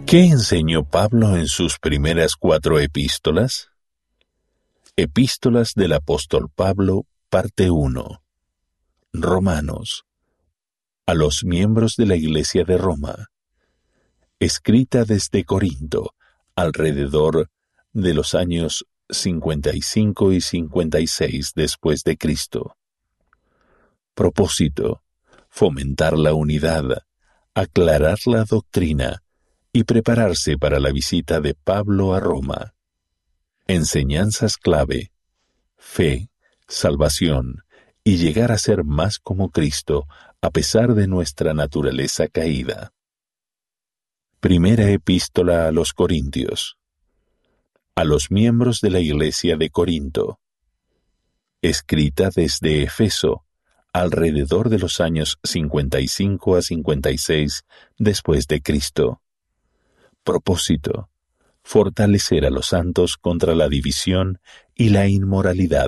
¿Qué enseñó Pablo en sus primeras 4 epístolas? Epístolas del apóstol Pablo, parte 1. Romanos. A los miembros de la Iglesia de Roma. Escrita desde Corinto, alrededor de los años 55 y 56 después de Cristo. Propósito: fomentar la unidad, aclarar la doctrina y prepararse para la visita de Pablo a Roma. Enseñanzas clave: fe, salvación y llegar a ser más como Cristo a pesar de nuestra naturaleza caída. Primera epístola a los Corintios. A los miembros de la Iglesia de Corinto. Escrita desde Efeso, alrededor de los años 55 a 56 después de Cristo. Propósito: fortalecer a los santos contra la división y la inmoralidad.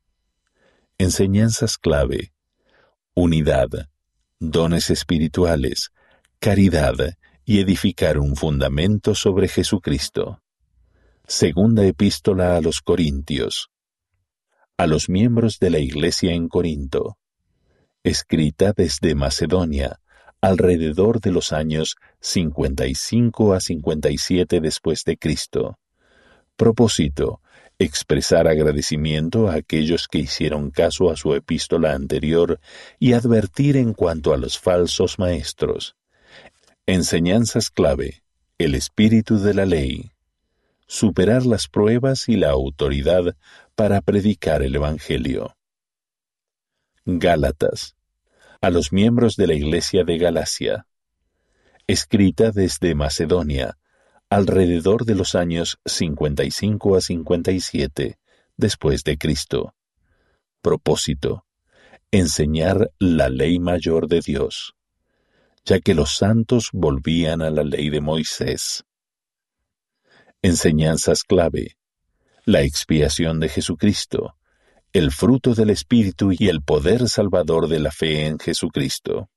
Enseñanzas clave: unidad, dones espirituales, caridad y edificar un fundamento sobre Jesucristo. Segunda epístola a los Corintios. A los miembros de la Iglesia en Corinto. Escrita desde Macedonia, alrededor de los años 55 a 57 después de Cristo. Propósito: expresar agradecimiento a aquellos que hicieron caso a su epístola anterior y advertir en cuanto a los falsos maestros. Enseñanzas clave: el espíritu de la ley. Superar las pruebas y la autoridad para predicar el Evangelio. Gálatas. A los miembros de la Iglesia de Galacia. Escrita desde Macedonia, alrededor de los años 55 a 57 después de Cristo. Propósito: enseñar la ley mayor de Dios, ya que los santos volvían a la ley de Moisés. Enseñanzas clave: la expiación de Jesucristo, el fruto del Espíritu y el poder salvador de la fe en Jesucristo.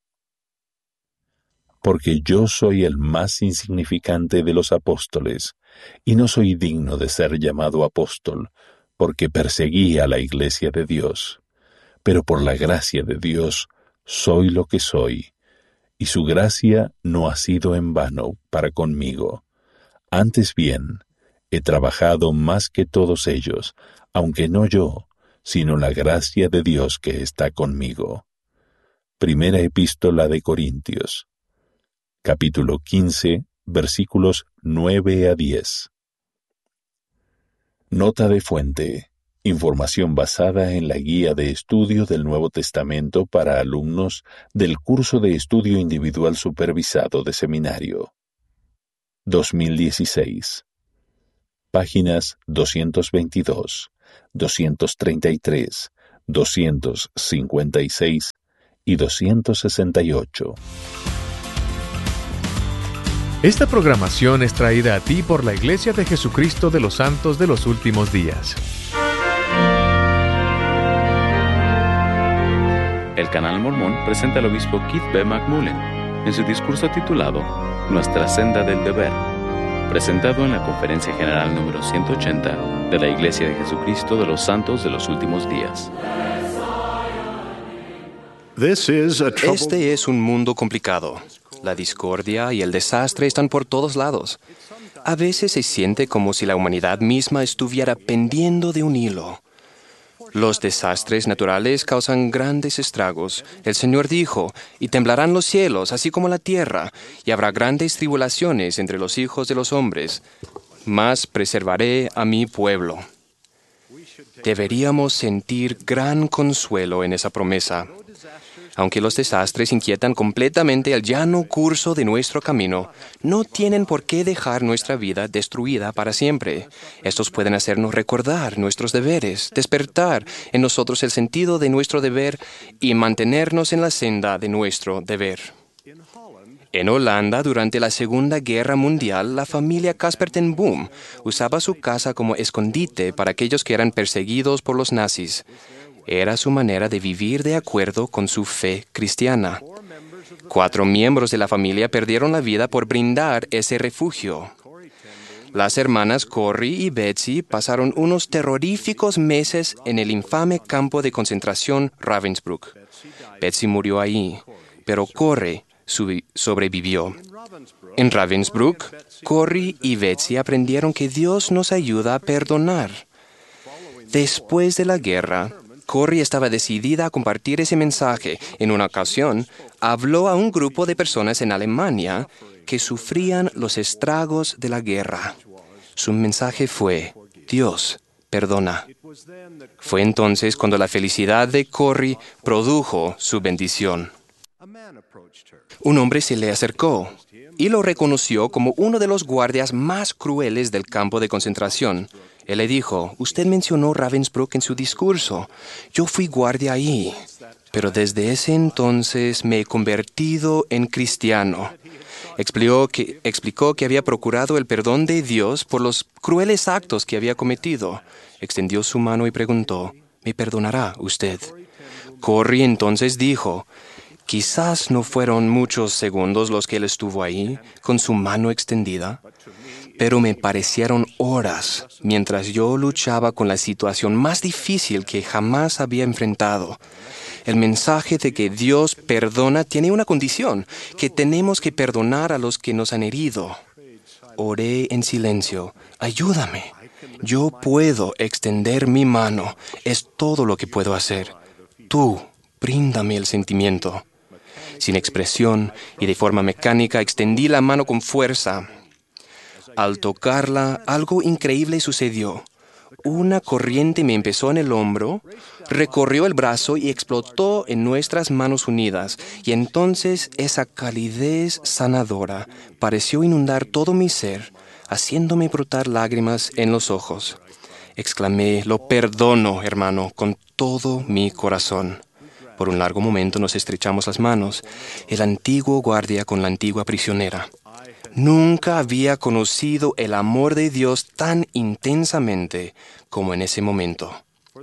Porque yo soy el más insignificante de los apóstoles, y no soy digno de ser llamado apóstol, porque perseguí a la Iglesia de Dios. Pero por la gracia de Dios soy lo que soy, y su gracia no ha sido en vano para conmigo. Antes bien, he trabajado más que todos ellos, aunque no yo, sino la gracia de Dios que está conmigo. Primera epístola de Corintios, capítulo 15, versículos 9 a 10. Nota de fuente: información basada en la Guía de Estudio del Nuevo Testamento para alumnos del curso de estudio individual supervisado de seminario. 2016. Páginas 222, 233, 256 y 268. Esta programación es traída a ti por la Iglesia de Jesucristo de los Santos de los Últimos Días. El Canal Mormón presenta al obispo Keith B. McMullen en su discurso titulado Nuestra Senda del Deber, presentado en la Conferencia General número 180 de la Iglesia de Jesucristo de los Santos de los Últimos Días. Este es un mundo complicado. La discordia y el desastre están por todos lados. A veces se siente como si la humanidad misma estuviera pendiendo de un hilo. Los desastres naturales causan grandes estragos. El Señor dijo, y temblarán los cielos, así como la tierra, y habrá grandes tribulaciones entre los hijos de los hombres. Mas preservaré a mi pueblo. Deberíamos sentir gran consuelo en esa promesa. Aunque los desastres inquietan completamente el llano curso de nuestro camino, no tienen por qué dejar nuestra vida destruida para siempre. Estos pueden hacernos recordar nuestros deberes, despertar en nosotros el sentido de nuestro deber y mantenernos en la senda de nuestro deber. En Holanda, durante la Segunda Guerra Mundial, la familia Casper ten Boom usaba su casa como escondite para aquellos que eran perseguidos por los nazis. Era su manera de vivir de acuerdo con su fe cristiana. 4 miembros de la familia perdieron la vida por brindar ese refugio. Las hermanas Corrie y Betsy pasaron unos terroríficos meses en el infame campo de concentración Ravensbrück. Betsy murió ahí, pero Corrie sobrevivió. En Ravensbrück, Corrie y Betsy aprendieron que Dios nos ayuda a perdonar. Después de la guerra, Corrie estaba decidida a compartir ese mensaje. En una ocasión, habló a un grupo de personas en Alemania que sufrían los estragos de la guerra. Su mensaje fue: Dios, perdona. Fue entonces cuando la felicidad de Corrie produjo su bendición. Un hombre se le acercó y lo reconoció como uno de los guardias más crueles del campo de concentración. Él le dijo: usted mencionó Ravensbrück en su discurso. Yo fui guardia ahí, pero desde ese entonces me he convertido en cristiano. Explicó que había procurado el perdón de Dios por los crueles actos que había cometido. Extendió su mano y preguntó: ¿me perdonará usted? Corrie entonces dijo: quizás no fueron muchos segundos los que él estuvo ahí, con su mano extendida, pero me parecieron horas mientras yo luchaba con la situación más difícil que jamás había enfrentado. El mensaje de que Dios perdona tiene una condición: que tenemos que perdonar a los que nos han herido. Oré en silencio: ayúdame. Yo puedo extender mi mano. Es todo lo que puedo hacer. Tú, bríndame el sentimiento. Sin expresión y de forma mecánica, extendí la mano con fuerza. Al tocarla, algo increíble sucedió. Una corriente me empezó en el hombro, recorrió el brazo y explotó en nuestras manos unidas. Y entonces esa calidez sanadora pareció inundar todo mi ser, haciéndome brotar lágrimas en los ojos. Exclamé: lo perdono, hermano, con todo mi corazón. Por un largo momento nos estrechamos las manos, el antiguo guardia con la antigua prisionera. Nunca había conocido el amor de Dios tan intensamente como en ese momento.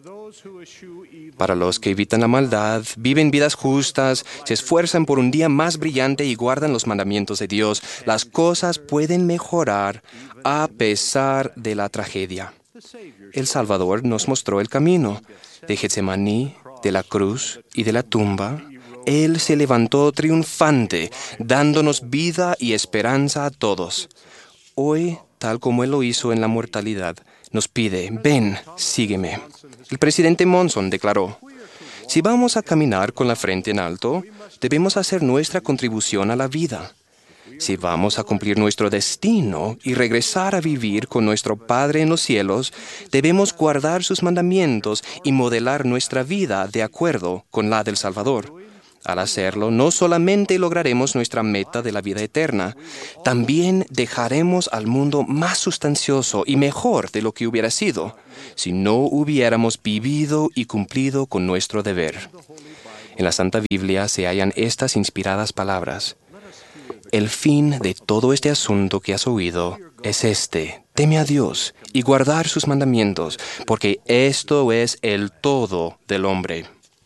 Para los que evitan la maldad, viven vidas justas, se esfuerzan por un día más brillante y guardan los mandamientos de Dios, las cosas pueden mejorar a pesar de la tragedia. El Salvador nos mostró el camino. De Getsemaní, de la cruz y de la tumba, Él se levantó triunfante, dándonos vida y esperanza a todos. Hoy, tal como Él lo hizo en la mortalidad, nos pide: ven, sígueme. El presidente Monson declaró: si vamos a caminar con la frente en alto, debemos hacer nuestra contribución a la vida. Si vamos a cumplir nuestro destino y regresar a vivir con nuestro Padre en los cielos, debemos guardar sus mandamientos y modelar nuestra vida de acuerdo con la del Salvador. Al hacerlo, no solamente lograremos nuestra meta de la vida eterna, también dejaremos al mundo más sustancioso y mejor de lo que hubiera sido si no hubiéramos vivido y cumplido con nuestro deber. En la Santa Biblia se hallan estas inspiradas palabras: el fin de todo este asunto que has oído es este: teme a Dios y guardar sus mandamientos, porque esto es el todo del hombre.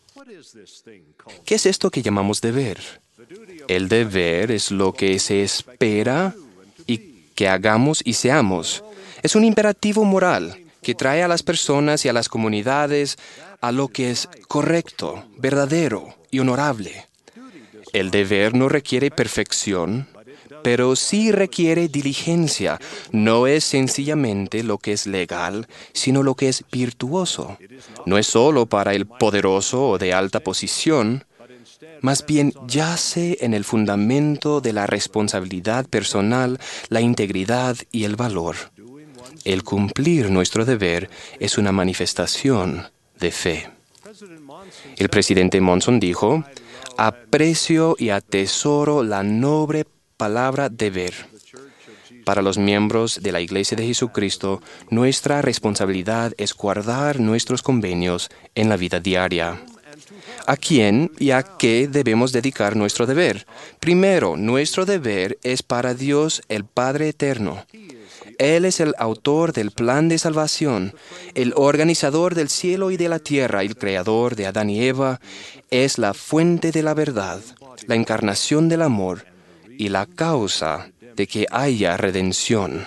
¿Qué es esto que llamamos deber? El deber es lo que se espera y que hagamos y seamos. Es un imperativo moral que trae a las personas y a las comunidades a lo que es correcto, verdadero y honorable. El deber no requiere perfección, pero sí requiere diligencia. No es sencillamente lo que es legal, sino lo que es virtuoso. No es solo para el poderoso o de alta posición, más bien yace en el fundamento de la responsabilidad personal, la integridad y el valor. El cumplir nuestro deber es una manifestación de fe. El presidente Monson dijo: aprecio y atesoro la noble palabra deber. Para los miembros de la Iglesia de Jesucristo, nuestra responsabilidad es guardar nuestros convenios en la vida diaria. ¿A quién y a qué debemos dedicar nuestro deber? Primero, nuestro deber es para Dios el Padre Eterno. Él es el autor del plan de salvación, el organizador del cielo y de la tierra, el creador de Adán y Eva, es la fuente de la verdad, la encarnación del amor y la causa de que haya redención.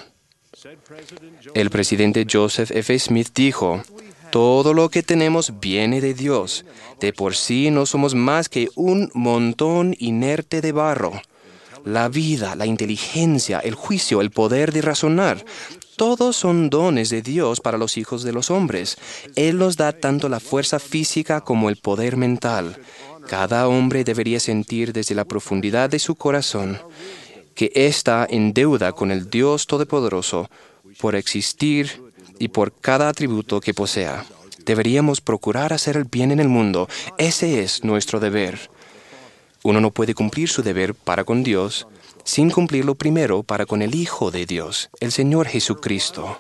El presidente Joseph F. Smith dijo: todo lo que tenemos viene de Dios. De por sí no somos más que un montón inerte de barro. La vida, la inteligencia, el juicio, el poder de razonar, todos son dones de Dios para los hijos de los hombres. Él nos da tanto la fuerza física como el poder mental. Cada hombre debería sentir desde la profundidad de su corazón que está en deuda con el Dios Todopoderoso por existir y por cada atributo que posea. Deberíamos procurar hacer el bien en el mundo. Ese es nuestro deber. Uno no puede cumplir su deber para con Dios sin cumplirlo primero para con el Hijo de Dios, el Señor Jesucristo.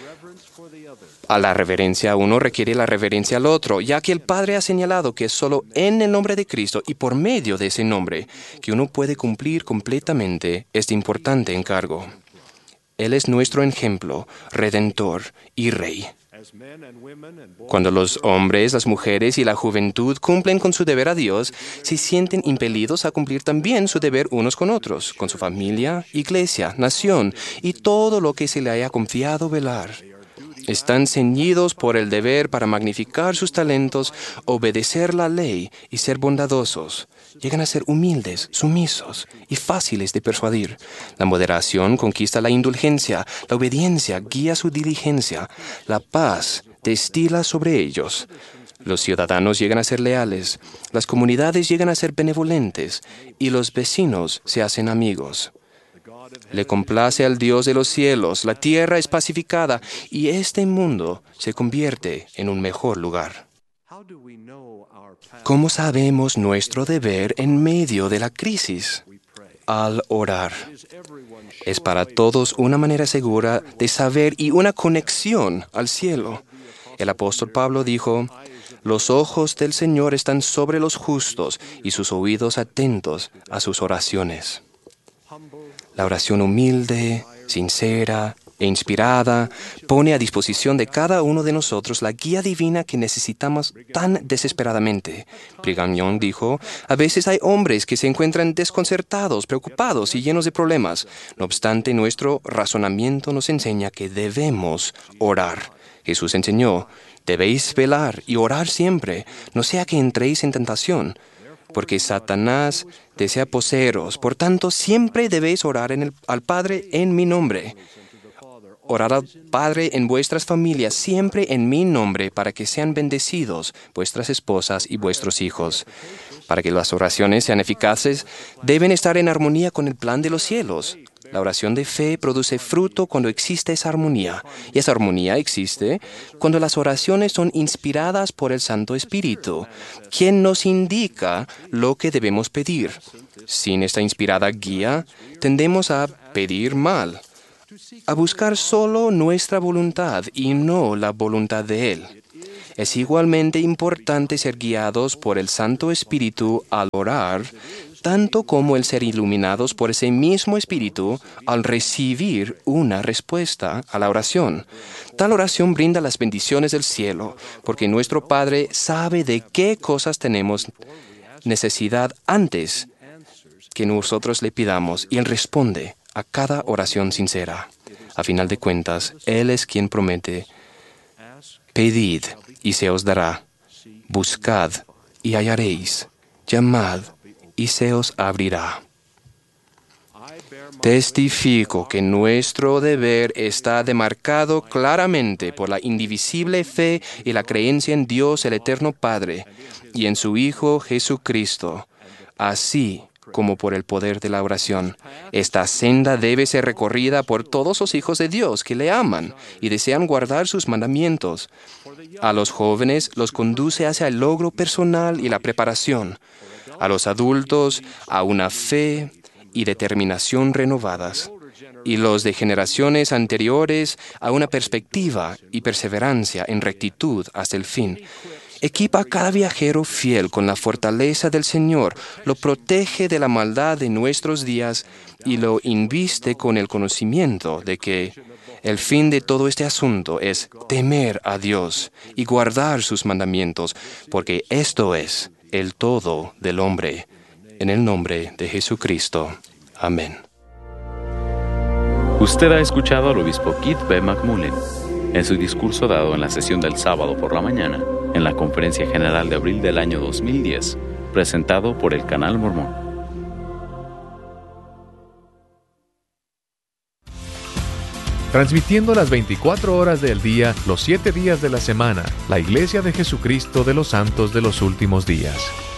A la reverencia a uno requiere la reverencia al otro, ya que el Padre ha señalado que es solo en el nombre de Cristo y por medio de ese nombre que uno puede cumplir completamente este importante encargo. Él es nuestro ejemplo, redentor y rey. Cuando los hombres, las mujeres y la juventud cumplen con su deber a Dios, se sienten impelidos a cumplir también su deber unos con otros, con su familia, iglesia, nación y todo lo que se le haya confiado velar. Están ceñidos por el deber para magnificar sus talentos, obedecer la ley y ser bondadosos. Llegan a ser humildes, sumisos y fáciles de persuadir. La moderación conquista la indulgencia, la obediencia guía su diligencia, la paz destila sobre ellos. Los ciudadanos llegan a ser leales, las comunidades llegan a ser benevolentes y los vecinos se hacen amigos. Le complace al Dios de los cielos, la tierra es pacificada y este mundo se convierte en un mejor lugar. ¿Cómo sabemos nuestro deber en medio de la crisis? Al orar. Es para todos una manera segura de saber y una conexión al cielo. El apóstol Pablo dijo: los ojos del Señor están sobre los justos y sus oídos atentos a sus oraciones. La oración humilde, sincera e inspirada pone a disposición de cada uno de nosotros la guía divina que necesitamos tan desesperadamente. Brigham Young dijo: a veces hay hombres que se encuentran desconcertados, preocupados y llenos de problemas. No obstante, nuestro razonamiento nos enseña que debemos orar. Jesús enseñó: debéis velar y orar siempre, no sea que entréis en tentación. Porque Satanás desea poseeros. Por tanto, siempre debéis orar al Padre en mi nombre. Orad al Padre en vuestras familias, siempre en mi nombre, para que sean bendecidos vuestras esposas y vuestros hijos. Para que las oraciones sean eficaces, deben estar en armonía con el plan de los cielos. La oración de fe produce fruto cuando existe esa armonía. Y esa armonía existe cuando las oraciones son inspiradas por el Santo Espíritu, quien nos indica lo que debemos pedir. Sin esta inspirada guía, tendemos a pedir mal, a buscar solo nuestra voluntad y no la voluntad de Él. Es igualmente importante ser guiados por el Santo Espíritu al orar, tanto como el ser iluminados por ese mismo Espíritu al recibir una respuesta a la oración. Tal oración brinda las bendiciones del cielo, porque nuestro Padre sabe de qué cosas tenemos necesidad antes que nosotros le pidamos, y Él responde a cada oración sincera. A final de cuentas, Él es quien promete: pedid y se os dará, buscad y hallaréis, llamad y se os abrirá. Testifico que nuestro deber está demarcado claramente por la indivisible fe y la creencia en Dios el Eterno Padre y en su Hijo Jesucristo, así como por el poder de la oración. Esta senda debe ser recorrida por todos los hijos de Dios que le aman y desean guardar sus mandamientos. A los jóvenes los conduce hacia el logro personal y la preparación. A los adultos a una fe y determinación renovadas. Y los de generaciones anteriores a una perspectiva y perseverancia en rectitud hasta el fin. Equipa a cada viajero fiel con la fortaleza del Señor, lo protege de la maldad de nuestros días y lo inviste con el conocimiento de que el fin de todo este asunto es temer a Dios y guardar sus mandamientos, porque esto es el todo del hombre. En el nombre de Jesucristo. Amén. Usted ha escuchado al obispo Keith B. McMullen en su discurso dado en la sesión del sábado por la mañana en la Conferencia General de abril del año 2010, presentado por el Canal Mormón. Transmitiendo las 24 horas del día, los 7 días de la semana, la Iglesia de Jesucristo de los Santos de los Últimos Días.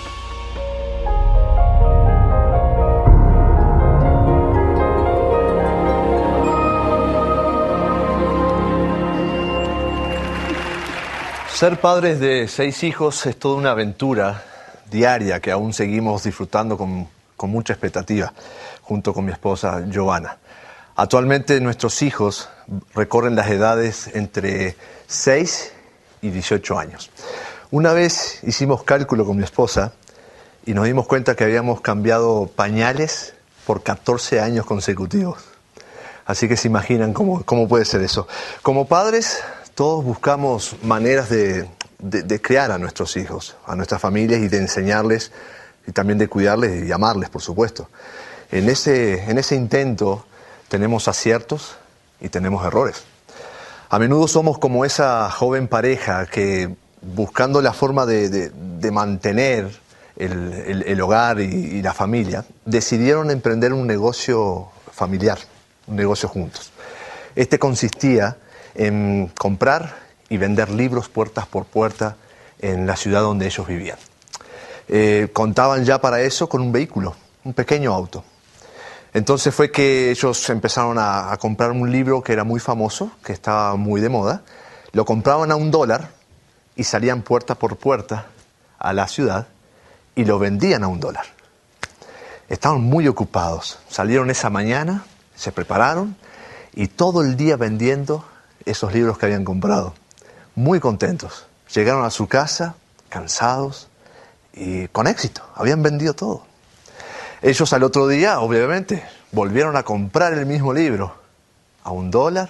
Ser padres de 6 hijos es toda una aventura diaria que aún seguimos disfrutando con mucha expectativa, junto con mi esposa Giovanna. Actualmente nuestros hijos recorren las edades entre 6 y 18 años. Una vez hicimos cálculo con mi esposa y nos dimos cuenta que habíamos cambiado pañales por 14 años consecutivos. Así que se imaginan cómo puede ser eso. Como padres, todos buscamos maneras de criar a nuestros hijos, a nuestras familias, y de enseñarles y también de cuidarles y amarles, por supuesto. En ese intento tenemos aciertos y tenemos errores. A menudo somos como esa joven pareja que, buscando la forma de mantener el hogar y la familia, decidieron emprender un negocio familiar, un negocio juntos. Este consistía en comprar y vender libros puerta por puerta en la ciudad donde ellos vivían. Contaban ya para eso con un vehículo, un pequeño auto. Entonces fue que ellos empezaron a comprar un libro que era muy famoso, que estaba muy de moda. Lo compraban a $1 y salían puerta por puerta a la ciudad y lo vendían a $1. Estaban muy ocupados. Salieron esa mañana, se prepararon y todo el día vendiendo esos libros que habían comprado. Muy contentos. Llegaron a su casa, cansados y con éxito. Habían vendido todo. Ellos al otro día, obviamente, volvieron a comprar el mismo libro a $1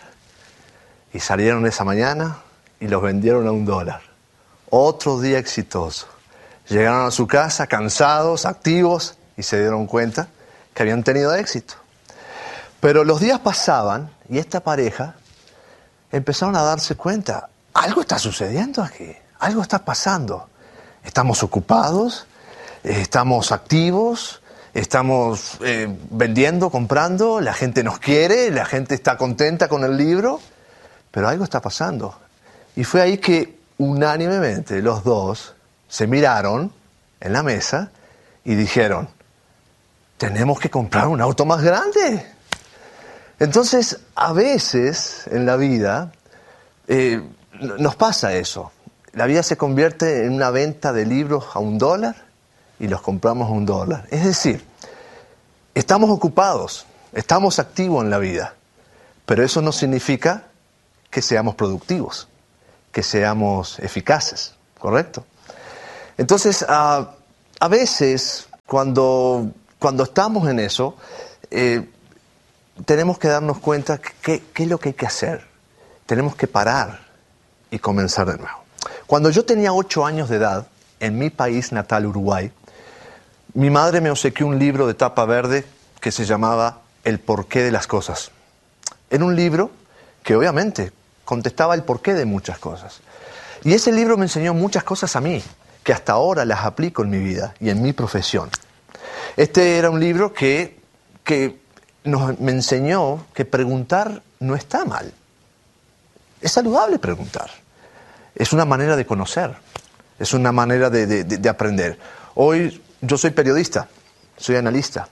y salieron esa mañana y los vendieron a $1. Otro día exitoso. Llegaron a su casa cansados, activos, y se dieron cuenta que habían tenido éxito. Pero los días pasaban y esta pareja empezaron a darse cuenta, algo está sucediendo aquí, algo está pasando. Estamos ocupados, estamos activos, estamos vendiendo, comprando, la gente nos quiere, la gente está contenta con el libro, pero algo está pasando. Y fue ahí que unánimemente los dos se miraron en la mesa y dijeron, tenemos que comprar un auto más grande. Entonces, a veces en la vida nos pasa eso. La vida se convierte en una venta de libros a $1 y los compramos a $1. Es decir, estamos ocupados, estamos activos en la vida, pero eso no significa que seamos productivos, que seamos eficaces, ¿correcto? Entonces, a veces, cuando estamos en eso, tenemos que darnos cuenta qué es lo que hay que hacer. Tenemos que parar y comenzar de nuevo. Cuando yo tenía 8 años de edad, en mi país natal, Uruguay, mi madre me obsequió un libro de tapa verde que se llamaba El porqué de las cosas. Era un libro que obviamente contestaba el porqué de muchas cosas. Y ese libro me enseñó muchas cosas a mí, que hasta ahora las aplico en mi vida y en mi profesión. Este era un libro que me enseñó que preguntar no está mal. Es saludable preguntar. Es una manera de conocer. Es una manera de aprender. Hoy yo soy periodista, soy analista.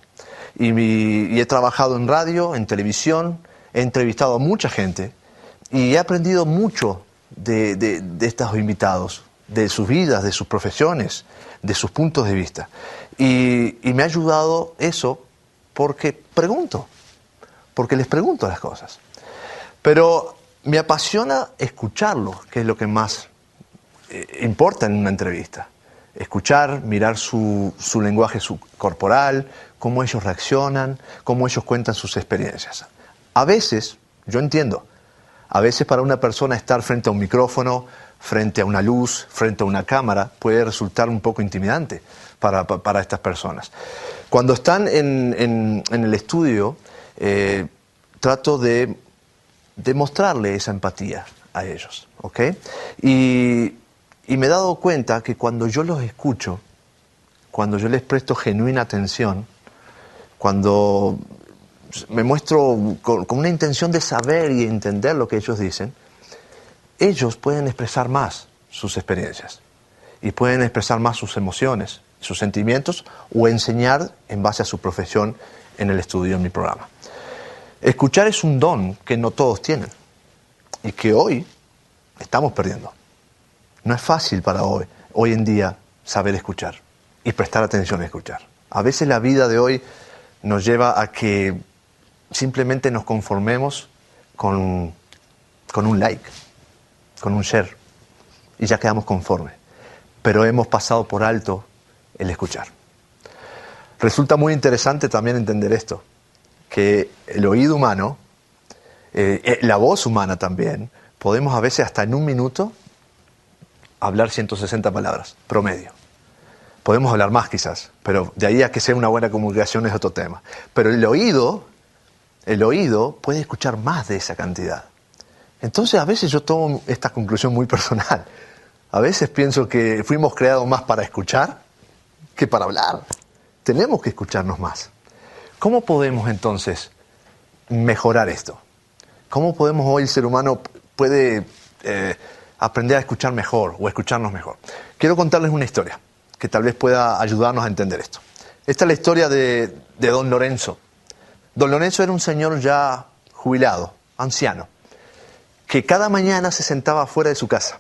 Y he trabajado en radio, en televisión, he entrevistado a mucha gente. Y he aprendido mucho de estos invitados, de sus vidas, de sus profesiones, de sus puntos de vista. Y me ha ayudado eso porque pregunto, porque les pregunto las cosas. Pero me apasiona escucharlos, que es lo que más importa en una entrevista. Escuchar, mirar su lenguaje corporal, cómo ellos reaccionan, cómo ellos cuentan sus experiencias. A veces, yo entiendo, a veces para una persona estar frente a un micrófono, frente a una luz, frente a una cámara, puede resultar un poco intimidante para estas personas. Cuando están en el estudio, trato de mostrarle esa empatía a ellos, ¿ok? Y me he dado cuenta que cuando yo los escucho, cuando yo les presto genuina atención, cuando me muestro con una intención de saber y entender lo que ellos dicen, ellos pueden expresar más sus experiencias y pueden expresar más sus emociones, sus sentimientos o enseñar en base a su profesión en el estudio, en mi programa. Escuchar es un don que no todos tienen y que hoy estamos perdiendo. No es fácil para hoy en día saber escuchar y prestar atención a escuchar. A veces la vida de hoy nos lleva a que simplemente nos conformemos con un like, con un share, y ya quedamos conformes. Pero hemos pasado por alto el escuchar. Resulta muy interesante también entender esto, que el oído humano, la voz humana también, podemos a veces hasta en un minuto hablar 160 palabras, promedio. Podemos hablar más quizás, pero de ahí a que sea una buena comunicación es otro tema. Pero el oído puede escuchar más de esa cantidad. Entonces a veces yo tomo esta conclusión muy personal. A veces pienso que fuimos creados más para escuchar que para hablar. Tenemos que escucharnos más. ¿Cómo podemos entonces mejorar esto? ¿Cómo podemos hoy el ser humano puede aprender a escuchar mejor o escucharnos mejor? Quiero contarles una historia que tal vez pueda ayudarnos a entender esto. Esta es la historia de don Lorenzo. Don Lorenzo era un señor ya jubilado, anciano, que cada mañana se sentaba fuera de su casa.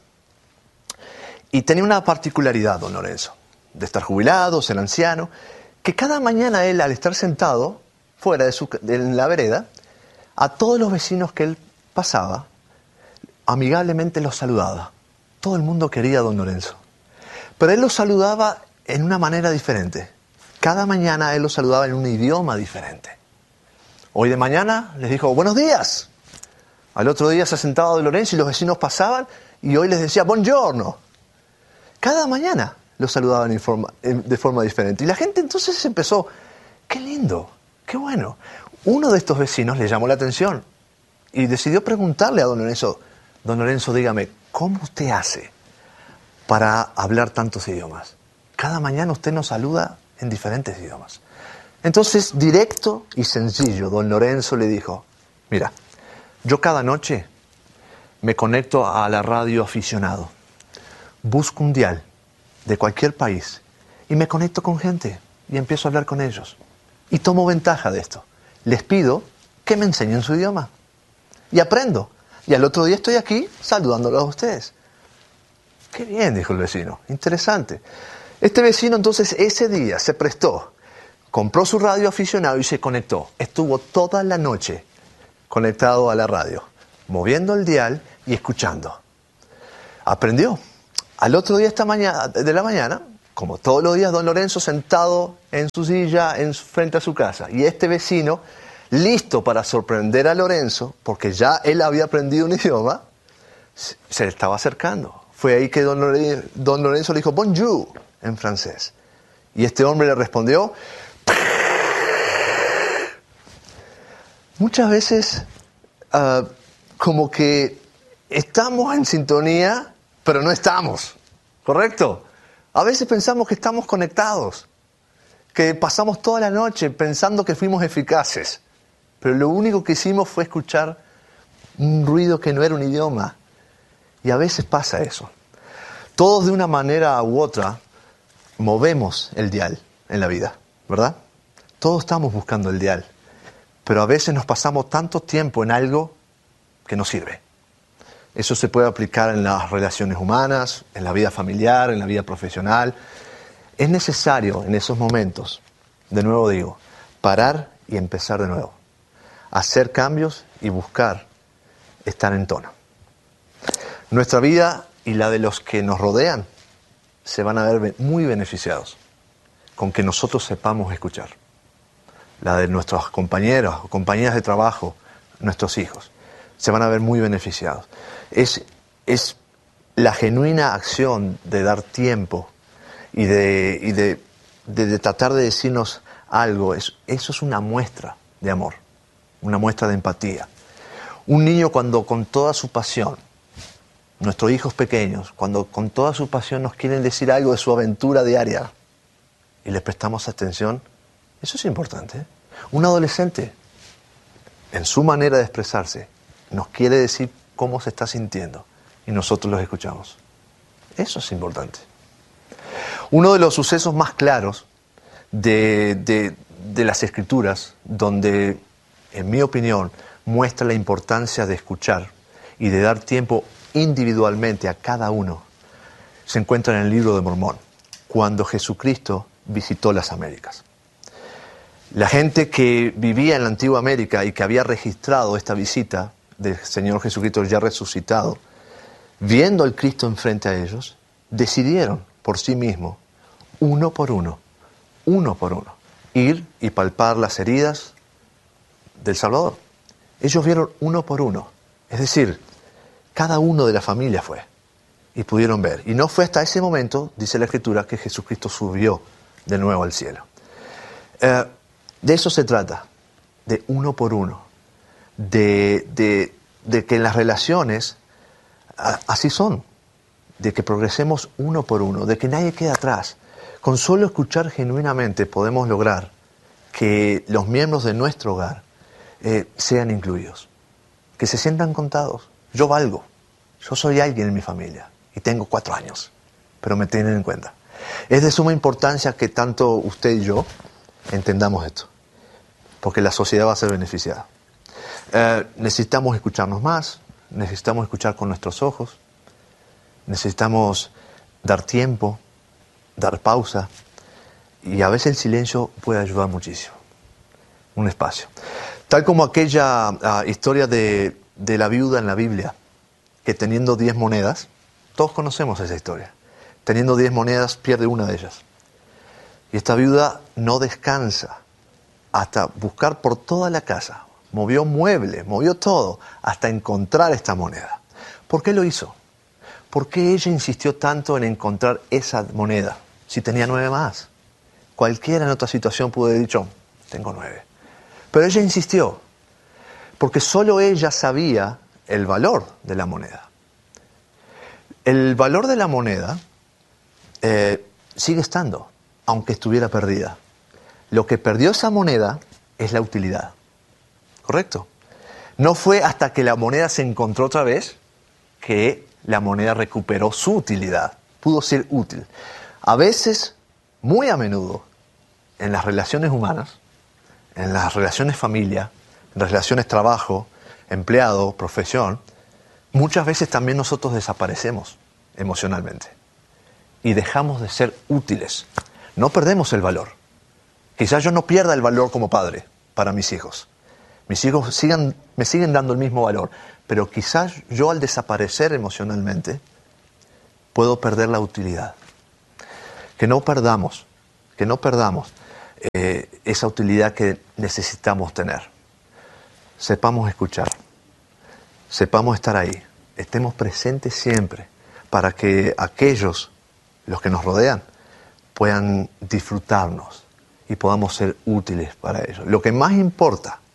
Y tenía una particularidad, don Lorenzo, de estar jubilado, ser anciano, que cada mañana él, al estar sentado fuera de la vereda, a todos los vecinos que él pasaba, amigablemente los saludaba. Todo el mundo quería a don Lorenzo. Pero él los saludaba en una manera diferente. Cada mañana él los saludaba en un idioma diferente. Hoy de mañana les dijo, buenos días. Al otro día se sentaba don Lorenzo y los vecinos pasaban y hoy les decía, buongiorno. Cada mañana los saludaban de forma diferente. Y la gente entonces empezó, qué lindo, qué bueno. Uno de estos vecinos le llamó la atención y decidió preguntarle a don Lorenzo, dígame, ¿cómo usted hace para hablar tantos idiomas? Cada mañana usted nos saluda en diferentes idiomas. Entonces, directo y sencillo, don Lorenzo le dijo, mira, yo cada noche me conecto a la radio aficionado, busco un dial de cualquier país y me conecto con gente y empiezo a hablar con ellos. Y tomo ventaja de esto. Les pido que me enseñen su idioma y aprendo. Y al otro día estoy aquí saludándolos a ustedes. Qué bien, dijo el vecino, interesante. Este vecino entonces ese día se prestó, compró su radio aficionado y se conectó. Estuvo toda la noche conectado a la radio, moviendo el dial y escuchando. Aprendió. Al otro día de la mañana, como todos los días, don Lorenzo sentado en su silla frente a su casa. Y este vecino, listo para sorprender a Lorenzo, porque ya él había aprendido un idioma, se le estaba acercando. Fue ahí que don Lorenzo le dijo, bonjour, en francés. Y este hombre le respondió, muchas veces como que estamos en sintonía, pero no estamos, ¿correcto? A veces pensamos que estamos conectados, que pasamos toda la noche pensando que fuimos eficaces, pero lo único que hicimos fue escuchar un ruido que no era un idioma. Y a veces pasa eso. Todos de una manera u otra movemos el dial en la vida, ¿verdad? Todos estamos buscando el dial, pero a veces nos pasamos tanto tiempo en algo que no sirve. Eso se puede aplicar en las relaciones humanas, en la vida familiar, en la vida profesional. Es necesario en esos momentos, de nuevo digo, parar y empezar de nuevo. Hacer cambios y buscar estar en tono. Nuestra vida y la de los que nos rodean se van a ver muy beneficiados con que nosotros sepamos escuchar. La de nuestros compañeros o compañeras de trabajo, nuestros hijos, se van a ver muy beneficiados. Es la genuina acción de dar tiempo y de tratar de decirnos algo. Eso es una muestra de amor, una muestra de empatía. Un niño cuando con toda su pasión, nuestros hijos pequeños, cuando con toda su pasión nos quieren decir algo de su aventura diaria y les prestamos atención, eso es importante, ¿eh? Un adolescente, en su manera de expresarse, nos quiere decir cómo se está sintiendo y nosotros los escuchamos. Eso es importante. Uno de los sucesos más claros de las Escrituras, donde, en mi opinión, muestra la importancia de escuchar y de dar tiempo individualmente a cada uno, se encuentra en el Libro de Mormón, cuando Jesucristo visitó las Américas. La gente que vivía en la antigua América y que había registrado esta visita del Señor Jesucristo ya resucitado, viendo al Cristo enfrente a ellos, decidieron por sí mismos, uno por uno, ir y palpar las heridas del Salvador. Ellos vieron uno por uno, es decir, cada uno de la familia fue y pudieron ver. Y no fue hasta ese momento, dice la Escritura, que Jesucristo subió de nuevo al cielo. De eso se trata, de uno por uno, de que en las relaciones así son, de que progresemos uno por uno, de que nadie quede atrás. Con solo escuchar genuinamente podemos lograr que los miembros de nuestro hogar sean incluidos, que se sientan contados. Yo valgo, yo soy alguien en mi familia y tengo 4 años, pero me tienen en cuenta. Es de suma importancia que tanto usted y yo entendamos esto, porque la sociedad va a ser beneficiada. Necesitamos escucharnos más, necesitamos escuchar con nuestros ojos, necesitamos dar tiempo, dar pausa, y a veces el silencio puede ayudar muchísimo. Un espacio. Tal como aquella historia de la viuda en la Biblia, que teniendo 10 monedas, todos conocemos esa historia, teniendo 10 monedas pierde una de ellas. Y esta viuda no descansa hasta buscar por toda la casa, movió muebles, movió todo, hasta encontrar esta moneda. ¿Por qué lo hizo? ¿Por qué ella insistió tanto en encontrar esa moneda si tenía 9 más? Cualquiera en otra situación pudo haber dicho, tengo 9. Pero ella insistió, porque solo ella sabía el valor de la moneda. El valor de la moneda sigue estando, aunque estuviera perdida. Lo que perdió esa moneda es la utilidad. ¿Correcto? No fue hasta que la moneda se encontró otra vez que la moneda recuperó su utilidad. Pudo ser útil. A veces, muy a menudo, en las relaciones humanas, en las relaciones familia, en las relaciones trabajo, empleado, profesión, muchas veces también nosotros desaparecemos emocionalmente y dejamos de ser útiles. No perdemos el valor. Quizás yo no pierda el valor como padre para mis hijos. Mis hijos me siguen dando el mismo valor, pero quizás yo al desaparecer emocionalmente puedo perder la utilidad. Que no perdamos esa utilidad que necesitamos tener. Sepamos escuchar, sepamos estar ahí, estemos presentes siempre para que aquellos, los que nos rodean, puedan disfrutarnos y podamos ser útiles para ellos. Lo que más importa